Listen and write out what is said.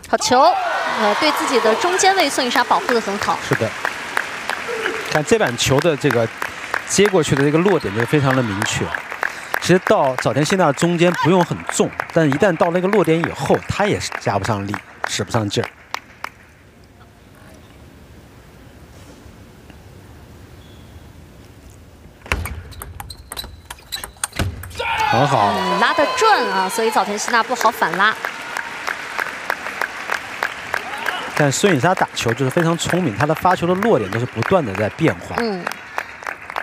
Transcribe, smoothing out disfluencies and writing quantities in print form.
好球，对自己的中间位孙颖莎保护得很好。 是的，看这板球的这个接过去的这个落点就非常的明确。其实到早田希娜中间不用很重，但是一旦到那个落点以后，她也是加不上力，使不上劲儿。很好， 拉得准啊，所以早田希娜不好反拉。 但孙颖莎打球就是非常聪明，她的发球的落点都是不断的在变化。